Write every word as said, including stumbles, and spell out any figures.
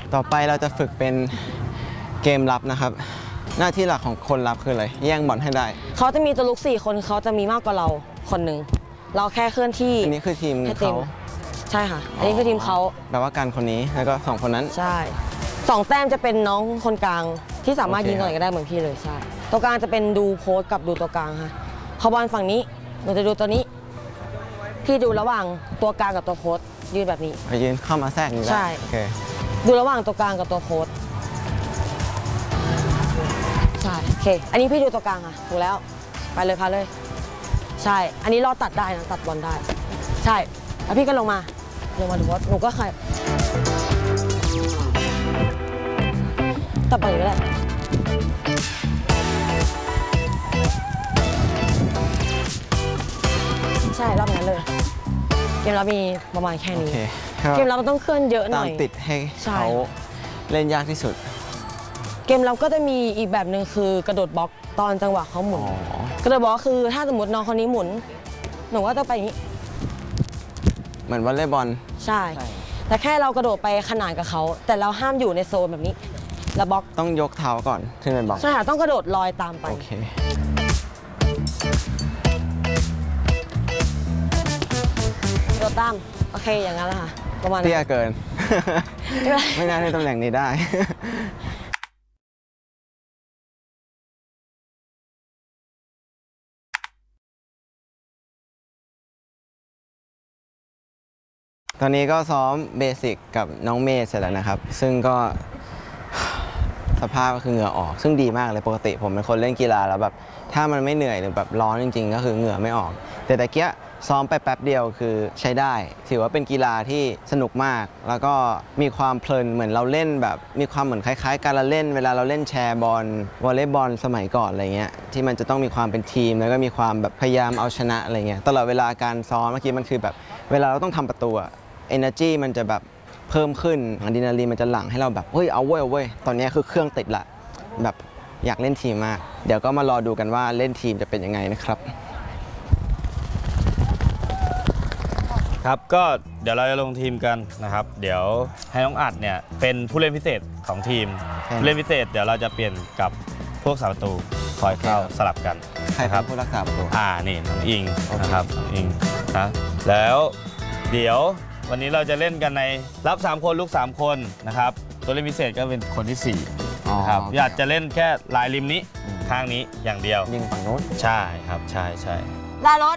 ต่อไปเราจะฝึกเป็นเกมรับนะครับหน้าที่หลักของคนรับคืออะไรแย่งบอลให้ได้เขาจะมีตัวลุกสี่คนเขาจะมีมากกว่าเราคนหนึ่งเราแค่เคลื่อนที่อันนี้คือทีมเขาใช่ค่ะอันนี้คือทีมเขาแปลว่าการคนนี้แล้วก็สองคนนั้นใช่สองแต้มจะเป็นน้องคนกลางที่สามารถยิงตัวไหนก็ได้เหมือนพี่เลยใช่ตัวกลางจะเป็นดูโพสกับดูตัวกลางค่ะพอบอลฝั่งนี้หนูจะดูตัวนี้พี่ดูระหว่างตัวกลางกับตัวโพสยืนแบบนี้ยืนเข้ามาแทรกนี่ได้ใช่โอเคดูระหว่างตัวกลางกับตัวโพสใช่โอเคอันนี้พี่ดูตัวกลางค่ะถูกแล้วไปเลยพาเลยใช่อันนี้รอตัดได้นะตัดบอลได้ใช่แล้วพี่ก็ลงมาลงมาดูว่าหนูก็ใครตัดบอลก็ได้ใช่รอบนั้นเลยเกมรับมีประมาณแค่นี้เกมรับมันต้องเคลื่อนเยอะหน่อยตามติดให้เขาเล่นยากที่สุดเกมรับก็จะมีอีกแบบหนึ่งคือกระโดดบล็อกตอนจังหวะเขาหมุนกระโดดบล็อกคือถ้าสมมติน้องคนนี้หมุนหนูก็ต้องไปอย่างนี้เหมือนวอลเลย์บอลใช่แต่แค่เรากระโดดไปขนานกับเขาแต่เราห้ามอยู่ในโซนแบบนี้แล้วบล็อกต้องยกเท้าก่อนถึงจะบล็อกใช่ค่ะต้องกระโดดลอยตามไปโอเคโดดตามโอเคอย่างนั้นแหละค่ะประมาณเตี้ยเกินไม่น่าในตำแหน่งนี้ได้ตอนนี้ก็ซ้อมเบสิกกับน้องเมย์เสร็จแล้วนะครับซึ่งก็สภาพก็คือเหงื่อออกซึ่งดีมากเลยปกติผมเป็นคนเล่นกีฬาแล้วแบบถ้ามันไม่เหนื่อยหรือแบบร้อนจริงๆก็คือเหงื่อไม่ออกแต่ตะเกียซ้อมไปแป๊บเดียวคือใช้ได้ถือว่าเป็นกีฬาที่สนุกมากแล้วก็มีความเพลินเหมือนเราเล่นแบบมีความเหมือนคล้ายๆการละเล่นเวลาเราเล่นแชร์บอลวอลเลย์บอลสมัยก่อนอะไรเงี้ยที่มันจะต้องมีความเป็นทีมแล้วก็มีความแบบพยายามเอาชนะอะไรเงี้ยตลอดเวลาการซ้อมเมื่อกี้มันคือแบบเวลาเราต้องทำประตูenergy มันจะแบบเพิ่มขึ้นอะดรีนาลีนมันจะหลั่งให้เราแบบเฮ้ยเอาเว้ยเอาเว้ยตอนนี้คือเครื่องติดละแบบอยากเล่นทีมมากเดี๋ยวก็มารอดูกันว่าเล่นทีมจะเป็นยังไงนะครับครับก็เดี๋ยวเราจะลงทีมกันนะครับเดี๋ยวให้น้องอัดเนี่ยเป็นผู้เล่นพิเศษของทีมผู้เล่นพิเศษเดี๋ยวเราจะเปลี่ยนกับพวกสาวประตูคอยเข้าสลับกันใครครับผู้รักษาประตูอ่านี่น้องอิงนะครับน้องอิงนะแล้วเดี๋ยววันนี้เราจะเล่นกันในรับสามคนลูกสามคนนะครับตัวเล่นพิเศษก็เป็นคนที่สี่ครับอยากจะเล่นแค่ลายริมนี้ข้างนี้อย่างเดียวยิงฝั่งโน้นใช่ครับใช่ใช่ได้รถ